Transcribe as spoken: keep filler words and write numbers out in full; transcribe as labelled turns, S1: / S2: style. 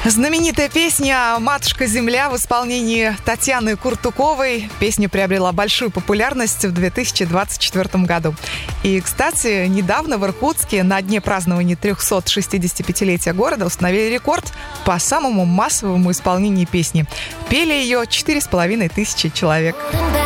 S1: Знаменитая песня «Матушка Земля» в исполнении Татьяны Куртуковой. Песня приобрела большую популярность в две тысячи двадцать четвёртом году. И, кстати, недавно в Иркутске на дне празднования трехсот шестидесятипятилетия города установили рекорд по самому массовому исполнению песни. Пели ее четыре с половиной тысячи человек.